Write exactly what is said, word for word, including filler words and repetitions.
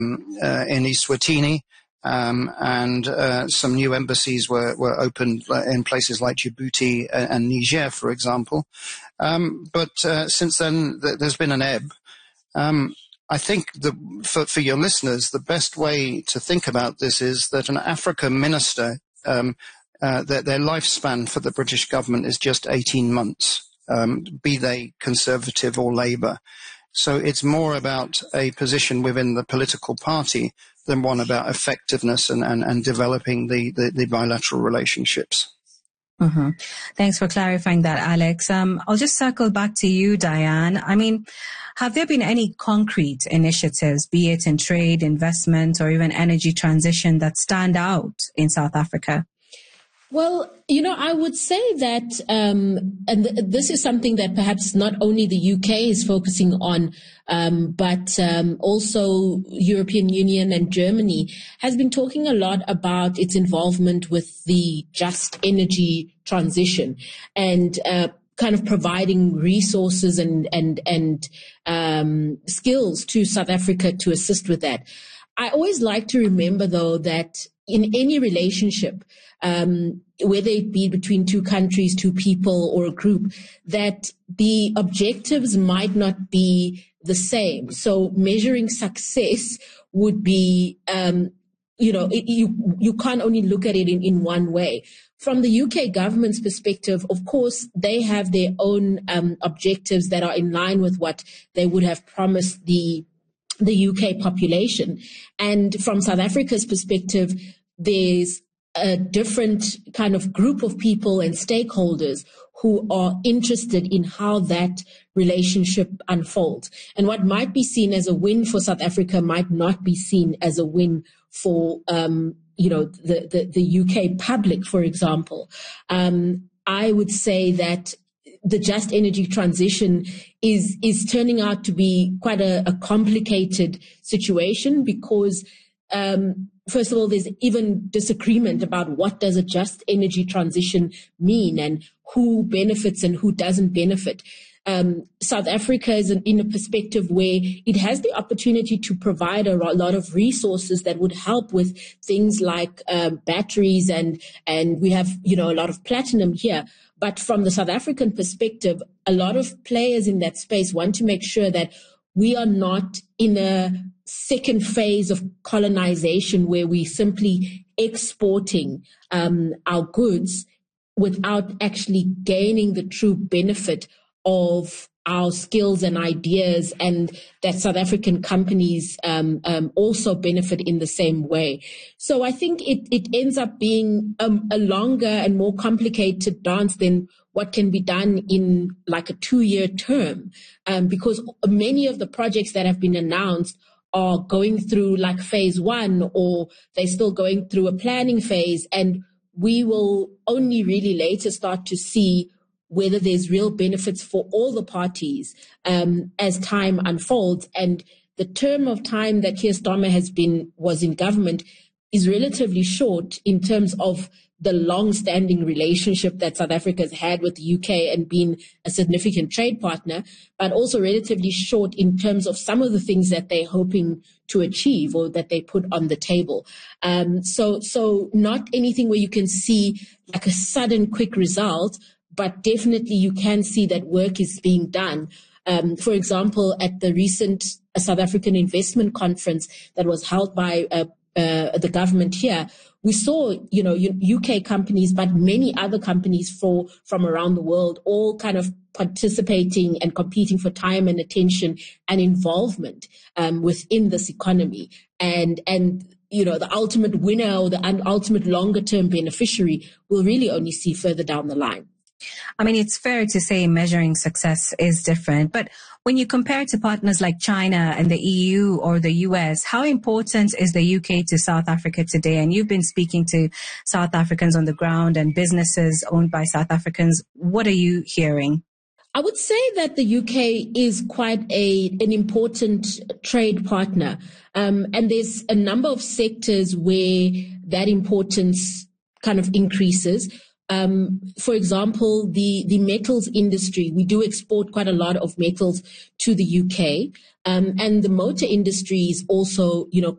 uh, in Eswatini. Um, and uh, some new embassies were, were opened in places like Djibouti and, and Niger, for example. Um, but uh, since then, th- there's been an ebb. Um, I think the, for, for your listeners, the best way to think about this is that an Africa minister, um, uh, their, their lifespan for the British government is just eighteen months, um, be they Conservative or Labour. So it's more about a position within the political party than one about effectiveness and, and, and developing the, the, the bilateral relationships. Mm-hmm. Thanks for clarifying that, Alex. Um, I'll just circle back to you, Diane. I mean, have there been any concrete initiatives, be it in trade, investment, or even energy transition, that stand out in South Africa? Well, you know, I would say that, um, and th- this is something that perhaps not only the U K is focusing on, um, but um, also European Union and Germany has been talking a lot about its involvement with the just energy transition and uh, kind of providing resources and and and um, skills to South Africa to assist with that. I always like to remember, though, that in any relationship, um, whether it be between two countries, two people, or a group, that the objectives might not be the same. So measuring success would be, um, you know, it, you you can't only look at it in, in one way. From the U K government's perspective, of course, they have their own um, objectives that are in line with what they would have promised the the U K population. And from South Africa's perspective, there's a different kind of group of people and stakeholders who are interested in how that relationship unfolds. And what might be seen as a win for South Africa might not be seen as a win for, um, you know, the, the, the U K public, for example. Um, I would say that the just energy transition is is turning out to be quite a, a complicated situation because, um, first of all, there's even disagreement about what does a just energy transition mean and who benefits and who doesn't benefit. Um, South Africa is in, in a perspective where it has the opportunity to provide a lot of resources that would help with things like uh, batteries and and we have, you know, a lot of platinum here. But from the South African perspective, a lot of players in that space want to make sure that we are not in a second phase of colonization where we simply exporting um, our goods without actually gaining the true benefit of our skills and ideas, and that South African companies um, um, also benefit in the same way. So I think it, it ends up being um, a longer and more complicated dance than what can be done in like a two-year term, um, because many of the projects that have been announced are going through like phase one, or they're still going through a planning phase, and we will only really later start to see whether there's real benefits for all the parties um, as time unfolds. And the term of time that Keir Starmer has been was in government is relatively short in terms of the long-standing relationship that South Africa has had with the U K and been a significant trade partner, but also relatively short in terms of some of the things that they're hoping to achieve or that they put on the table. Um, so, so not anything where you can see like a sudden quick result, but definitely you can see that work is being done. Um, for example, at the recent uh, South African Investment Conference that was held by uh, uh, the government here, we saw, you know, U K companies, but many other companies for, from around the world, all kind of participating and competing for time and attention and involvement um, within this economy. And, and, you know, the ultimate winner or the ultimate longer term beneficiary will really only see further down the line. I mean, it's fair to say measuring success is different, but when you compare to partners like China and the E U or the U S, how important is the U K to South Africa today? And you've been speaking to South Africans on the ground and businesses owned by South Africans. What are you hearing? I would say that the U K is quite a an important trade partner, um, and there's a number of sectors where that importance kind of increases. Um, for example, the, the metals industry, we do export quite a lot of metals to the U K, um, and the motor industry is also, you know,